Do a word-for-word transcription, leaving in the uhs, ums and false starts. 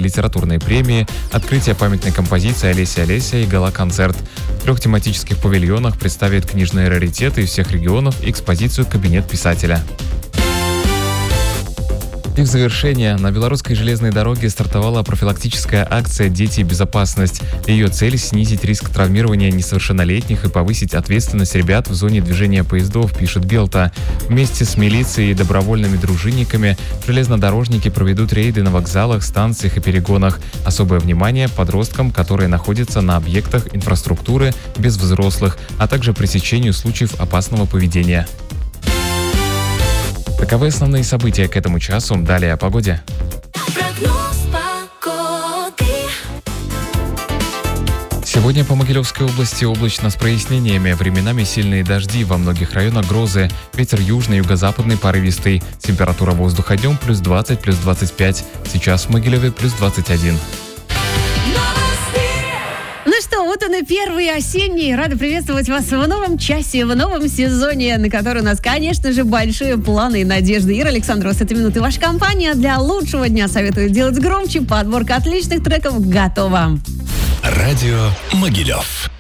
литературные премии, открытие памятной композиции «Олеся, Олеся» и гала-концерт. В трех тематических павильонах представят книжные раритеты из всех регионов и экспозицию «Кабинет писателя». И в завершение, на белорусской железной дороге стартовала профилактическая акция «Дети и безопасность». Ее цель – снизить риск травмирования несовершеннолетних и повысить ответственность ребят в зоне движения поездов, пишет Белта. Вместе с милицией и добровольными дружинниками железнодорожники проведут рейды на вокзалах, станциях и перегонах. Особое внимание подросткам, которые находятся на объектах инфраструктуры без взрослых, а также пресечению случаев опасного поведения. Таковы основные события к этому часу. Далее о погоде. Сегодня по Могилевской области облачно с прояснениями, временами сильные дожди, во многих районах грозы, ветер южный, юго-западный порывистый, температура воздуха днем плюс двадцать, плюс двадцать пять, сейчас в Могилеве плюс двадцать один. Ну что, вот он и первый осенний. Рада приветствовать вас в новом часе, в новом сезоне, на который у нас, конечно же, большие планы и надежды. Ира Александрова, с этой минуты ваша компания. Для лучшего дня советую делать громче. Подборка отличных треков готова. Радио Могилев.